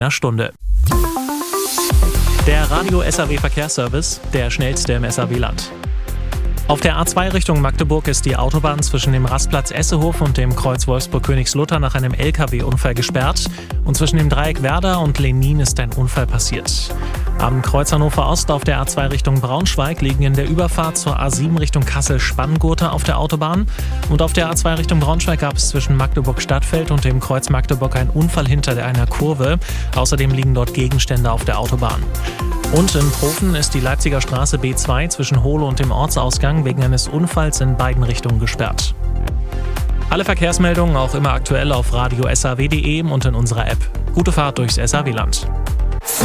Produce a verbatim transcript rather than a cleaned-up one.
einer Stunde. Der Radio S R W Verkehrsservice, der schnellste im S R W-Land. Auf der A zwei Richtung Magdeburg ist die Autobahn zwischen dem Rastplatz Essehof und dem Kreuz Wolfsburg-Königslutter nach einem L K W-Unfall gesperrt und zwischen dem Dreieck Werder und Lenin ist ein Unfall passiert. Am Kreuz Hannover Ost auf der A zwei Richtung Braunschweig liegen in der Überfahrt zur A sieben Richtung Kassel Spanngurte auf der Autobahn und auf der A zwei Richtung Braunschweig gab es zwischen Magdeburg-Stadtfeld und dem Kreuz Magdeburg einen Unfall hinter einer Kurve. Außerdem liegen dort Gegenstände auf der Autobahn. Und in Profen ist die Leipziger Straße B zwei zwischen Hohle und dem Ortsausgang wegen eines Unfalls in beiden Richtungen gesperrt. Alle Verkehrsmeldungen auch immer aktuell auf radio s r w punkt d e und in unserer App. Gute Fahrt durchs S R W-Land.